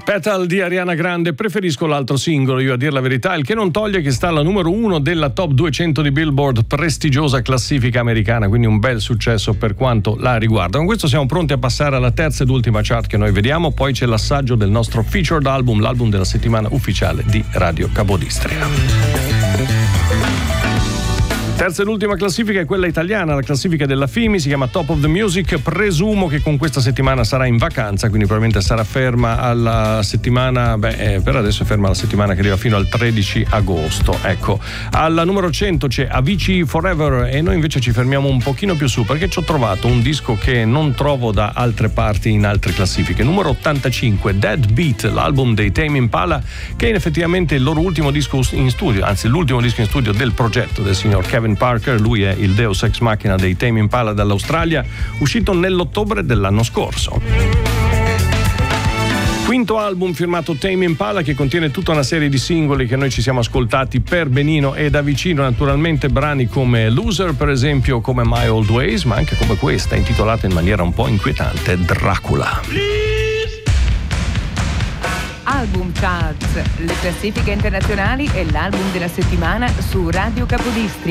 Petal di Ariana Grande, preferisco l'altro singolo, io a dir la verità, il che non toglie che sta alla numero 1 della top 200 di Billboard, prestigiosa classifica americana, quindi un bel successo per quanto la riguarda. Con questo siamo pronti a passare alla terza ed ultima chart che noi vediamo, poi c'è l'assaggio del nostro featured album, l'album della settimana ufficiale di Radio Capodistria. Terza ed ultima classifica è quella italiana, la classifica della FIMI, si chiama Top of the Music. Presumo che con questa settimana sarà in vacanza, quindi probabilmente sarà ferma alla settimana, per adesso è ferma la settimana che arriva fino al 13 agosto. Ecco, alla numero 100 c'è Avicii Forever e noi invece ci fermiamo un pochino più su perché ci ho trovato un disco che non trovo da altre parti in altre classifiche. Numero 85, Dead Beat, l'album dei Tame Impala, che è effettivamente il loro ultimo disco in studio, anzi l'ultimo disco in studio del progetto del signor Kevin Parker. Lui è il Deus Ex Machina dei Tame Impala dall'Australia, uscito nell'ottobre dell'anno scorso. Quinto album firmato Tame Impala, che contiene tutta una serie di singoli che noi ci siamo ascoltati per benino e da vicino, naturalmente brani come Loser per esempio, come My Old Ways, ma anche come questa intitolata in maniera un po' inquietante Dracula. Album Charts, le classifiche internazionali e l'album della settimana su Radio Capodistria.